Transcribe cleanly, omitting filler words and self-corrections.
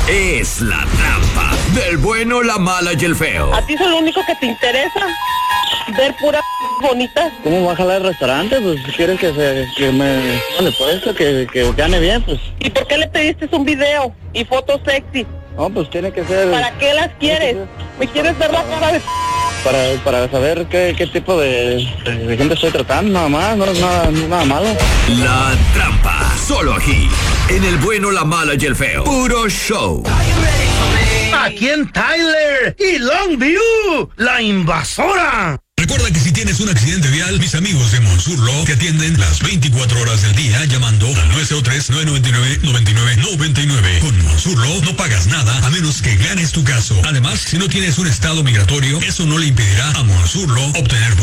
es La Trampa, del bueno, la mala y el feo. ¿A ti es lo único que te interesa? Ver pura bonita. ¿Cómo va a jalar el restaurante? Pues si quieres que me le puesto, que gane bien, pues. ¿Y por qué le pediste un video y fotos sexy? No, pues tiene que ser... ¿Para qué las quieres? ¿Me quieres ver la cara de...? Para saber qué tipo de gente estoy tratando, nada más, no es nada malo. La Trampa, solo aquí, en el bueno, la mala y el feo. Puro show. Aquí en Tyler y Longview, la invasora. Recuerda que si tienes un accidente vial, mis amigos de Monsoor Law te atienden las 24 horas del día llamando al 903-999-9999. Con Monsoor Law no pagas nada a menos que ganes tu caso. Además, si no tienes un estado migratorio, eso no le impedirá a Monsoor Law obtener